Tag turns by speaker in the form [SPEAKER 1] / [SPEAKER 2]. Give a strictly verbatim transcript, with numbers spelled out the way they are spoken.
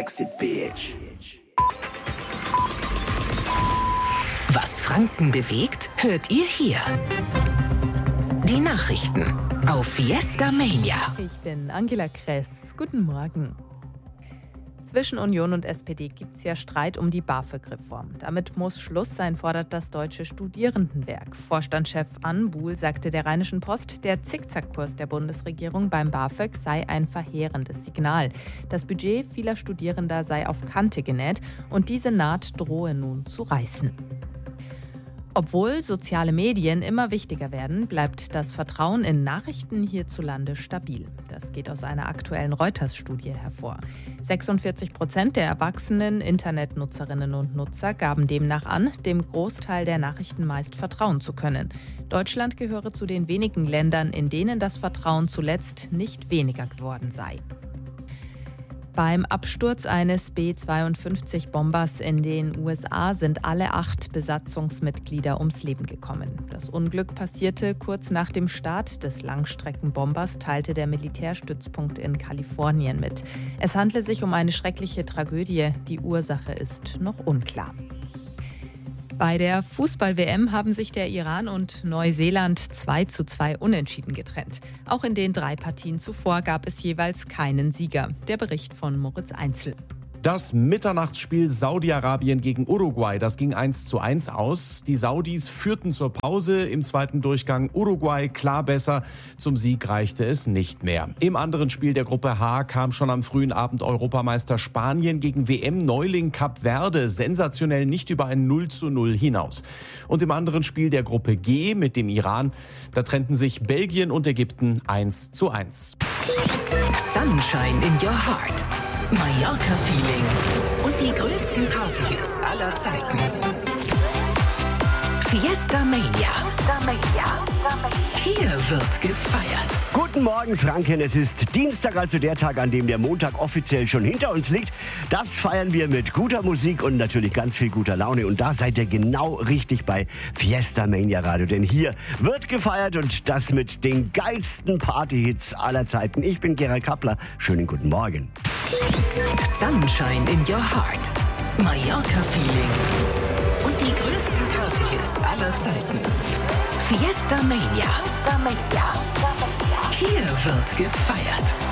[SPEAKER 1] sexy bitch.
[SPEAKER 2] Was Franken bewegt, hört ihr hier. Die Nachrichten auf Fiesta Mania.
[SPEAKER 3] Ich bin Angela Kress. Guten Morgen. Zwischen Union und S P D gibt es ja Streit um die BAföG-Reform. Damit muss Schluss sein, fordert das Deutsche Studierendenwerk. Vorstandschef Ann Buhl sagte der Rheinischen Post, der Zickzackkurs der Bundesregierung beim BAföG sei ein verheerendes Signal. Das Budget vieler Studierender sei auf Kante genäht und diese Naht drohe nun zu reißen. Obwohl soziale Medien immer wichtiger werden, bleibt das Vertrauen in Nachrichten hierzulande stabil. Das geht aus einer aktuellen Reuters-Studie hervor. sechsundvierzig Prozent der erwachsenen Internetnutzerinnen und Nutzer gaben demnach an, dem Großteil der Nachrichten meist vertrauen zu können. Deutschland gehöre zu den wenigen Ländern, in denen das Vertrauen zuletzt nicht weniger geworden sei. Beim Absturz eines B zweiundfünfzig-Bombers in den U S A sind alle acht Besatzungsmitglieder ums Leben gekommen. Das Unglück passierte kurz nach dem Start des Langstreckenbombers, teilte der Militärstützpunkt in Kalifornien mit. Es handle sich um eine schreckliche Tragödie. Die Ursache ist noch unklar. Bei der Fußball-W M haben sich der Iran und Neuseeland zwei zu zwei unentschieden getrennt. Auch in den drei Partien zuvor gab es jeweils keinen Sieger. Der Bericht von Moritz Einzel.
[SPEAKER 4] Das Mitternachtsspiel Saudi-Arabien gegen Uruguay, das ging eins zu eins aus. Die Saudis führten zur Pause, im zweiten Durchgang Uruguay klar besser. Zum Sieg reichte es nicht mehr. Im anderen Spiel der Gruppe H kam schon am frühen Abend Europameister Spanien gegen W M-Neuling Kap Verde sensationell nicht über ein null zu null hinaus. Und im anderen Spiel der Gruppe G mit dem Iran, da trennten sich Belgien und Ägypten eins zu eins.
[SPEAKER 2] Sunshine in your heart. Mallorca-Feeling und die größten Partyhits aller Zeiten. Fiesta Mania. Hier wird gefeiert.
[SPEAKER 5] Guten Morgen, Franken. Es ist Dienstag, also der Tag, an dem der Montag offiziell schon hinter uns liegt. Das feiern wir mit guter Musik und natürlich ganz viel guter Laune. Und da seid ihr genau richtig bei Fiesta Mania Radio. Denn hier wird gefeiert und das mit den geilsten Partyhits aller Zeiten. Ich bin Gerald Kappler. Schönen guten Morgen.
[SPEAKER 2] Sunshine in your heart. Mallorca-Feeling und die größten Partyhits aller Zeiten. Fiesta Mania. Hier wird gefeiert.